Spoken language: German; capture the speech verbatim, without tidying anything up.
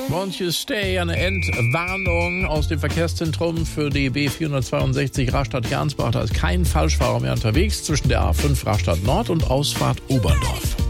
Won't you stay? Eine Entwarnung aus dem Verkehrszentrum für die B vierhundertzweiundsechzig Rastatt-Gernsbach. Da ist kein Falschfahrer mehr unterwegs zwischen der A fünf Rastatt Nord und Ausfahrt Oberndorf.